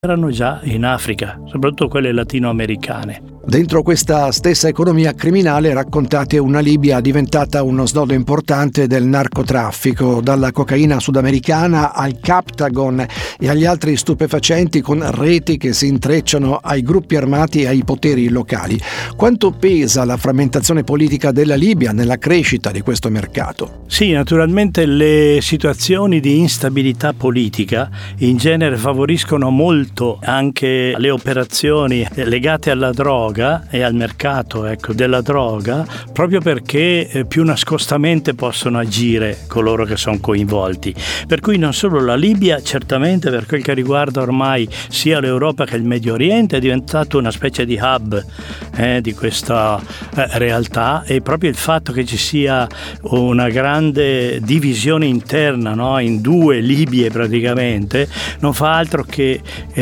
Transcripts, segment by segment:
erano già in Africa, soprattutto quelle latinoamericane. Dentro questa stessa economia criminale raccontate una Libia diventata uno snodo importante del narcotraffico, dalla cocaina sudamericana al Captagon e agli altri stupefacenti, con reti che si intrecciano ai gruppi armati e ai poteri locali. Quanto pesa la frammentazione politica della Libia nella crescita di questo mercato? Sì, naturalmente le situazioni di instabilità politica in genere favoriscono molto anche le operazioni legate alla droga e al mercato della droga, proprio perché più nascostamente possono agire coloro che sono coinvolti. Per cui non solo la Libia, certamente per quel che riguarda ormai sia l'Europa che il Medio Oriente, è diventato una specie di hub di questa realtà, e proprio il fatto che ci sia una grande divisione interna, no? In due Libie praticamente, non fa altro che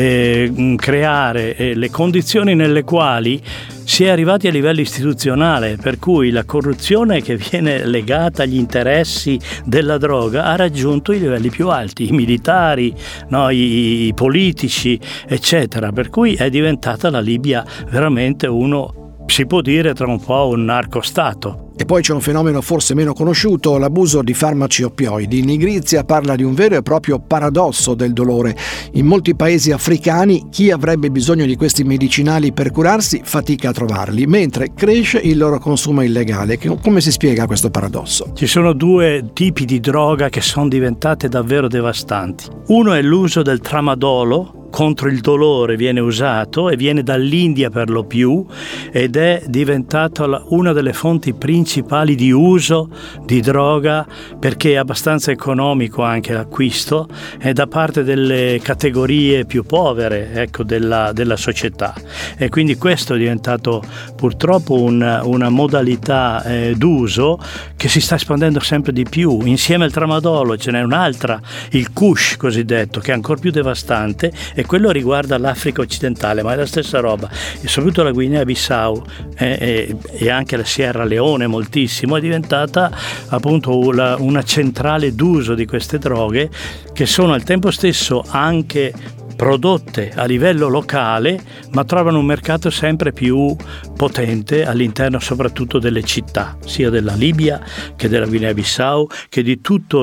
creare le condizioni nelle quali si è arrivati a livello istituzionale, per cui la corruzione che viene legata agli interessi della droga ha raggiunto i livelli più alti, i militari, no? I politici, eccetera, per cui è diventata la Libia veramente si può dire tra un po' un narcostato. E poi c'è un fenomeno forse meno conosciuto, l'abuso di farmaci oppioidi. Nigrizia parla di un vero e proprio paradosso del dolore. In molti paesi africani chi avrebbe bisogno di questi medicinali per curarsi fatica a trovarli, mentre cresce il loro consumo illegale. Come si spiega questo paradosso? Ci sono due tipi di droga che sono diventate davvero devastanti. Uno è l'uso del tramadolo, contro il dolore viene usato e viene dall'India per lo più, ed è diventato una delle fonti principali di uso di droga, perché è abbastanza economico anche l'acquisto da parte delle categorie più povere della società, e quindi questo è diventato purtroppo una modalità d'uso che si sta espandendo sempre di più. Insieme al tramadolo ce n'è un'altra, il Kush cosiddetto, che è ancora più devastante, e quello riguarda l'Africa occidentale, ma è la stessa roba, e soprattutto la Guinea-Bissau e anche la Sierra Leone moltissimo, è diventata appunto una centrale d'uso di queste droghe, che sono al tempo stesso anche prodotte a livello locale, ma trovano un mercato sempre più potente all'interno soprattutto delle città, sia della Libia che della Guinea-Bissau, che di tutto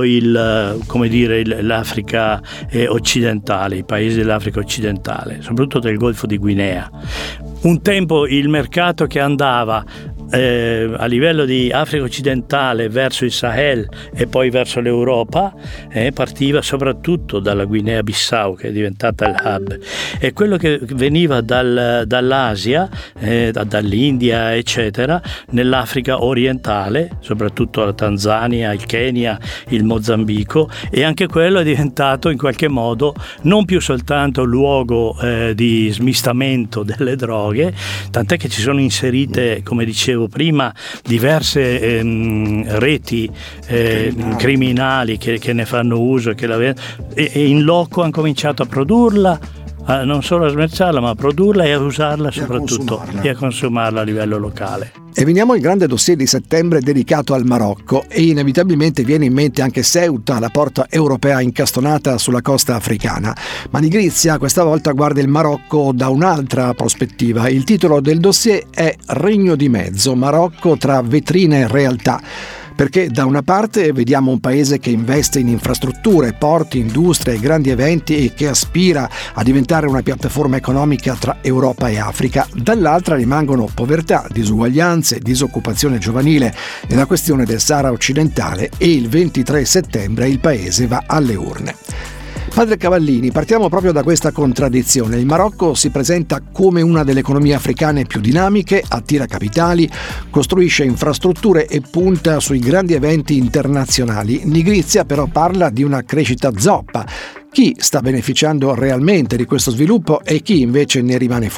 l'Africa occidentale, i paesi dell'Africa occidentale, soprattutto del Golfo di Guinea. Un tempo il mercato che andava a livello di Africa occidentale verso il Sahel e poi verso l'Europa partiva soprattutto dalla Guinea-Bissau, che è diventata il hub, e quello che veniva dall'Asia, dall'India eccetera, nell'Africa orientale, soprattutto la Tanzania, il Kenya, il Mozambico, e anche quello è diventato in qualche modo non più soltanto luogo di smistamento delle droghe, tant'è che ci sono inserite, come dicevo prima, diverse reti criminali che ne fanno uso e in loco hanno cominciato a produrla, non solo a smerciarla, ma a produrla e a usarla soprattutto e a consumarla a livello locale. E veniamo al grande dossier di settembre dedicato al Marocco, e inevitabilmente viene in mente anche Ceuta, la porta europea incastonata sulla costa africana. Ma Nigrizia questa volta guarda il Marocco da un'altra prospettiva. Il titolo del dossier è Regno di mezzo, Marocco tra vetrine e realtà. Perché da una parte vediamo un paese che investe in infrastrutture, porti, industrie e grandi eventi, e che aspira a diventare una piattaforma economica tra Europa e Africa, dall'altra rimangono povertà, disuguaglianze, disoccupazione giovanile e la questione del Sahara occidentale, e il 23 settembre il paese va alle urne. Padre Cavallini, partiamo proprio da questa contraddizione. Il Marocco si presenta come una delle economie africane più dinamiche, attira capitali, costruisce infrastrutture e punta sui grandi eventi internazionali. Nigrizia però parla di una crescita zoppa. Chi sta beneficiando realmente di questo sviluppo e chi invece ne rimane fuori?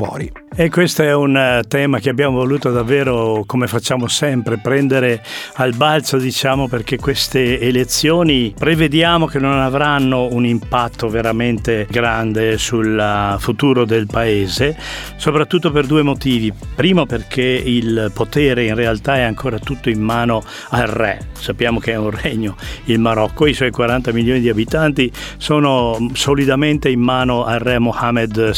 E questo è un tema che abbiamo voluto davvero, come facciamo sempre, prendere al balzo, diciamo, perché queste elezioni prevediamo che non avranno un impatto veramente grande sul futuro del paese, soprattutto per due motivi. Primo, perché il potere in realtà è ancora tutto in mano al re. Sappiamo che è un regno il Marocco, i suoi 40 milioni di abitanti sono solidamente in mano al re Mohammed